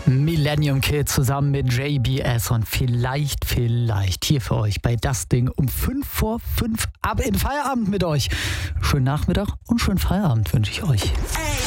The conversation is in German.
Millennium Kid zusammen mit JBS und vielleicht hier für euch bei Das Ding um 5 vor 5 ab in Feierabend mit euch. Schönen Nachmittag und schönen Feierabend wünsche ich euch.